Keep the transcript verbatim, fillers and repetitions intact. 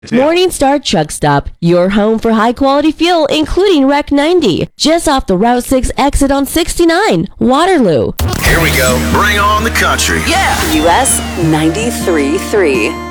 Morningstar Truck Stop, your home for high-quality fuel, including Rec ninety. Just off the Route six exit on sixty-nine, Waterloo. Here we go. Bring on the country. Yeah. U S ninety-three point three.